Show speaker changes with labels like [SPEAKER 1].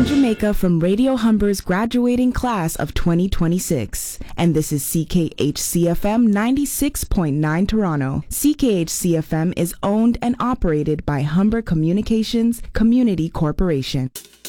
[SPEAKER 1] Jamaica from Radio Humber's graduating class of 2026. And this is CKHCFM 96.9 Toronto. CKHCFM is owned and operated by Humber Communications Community Corporation.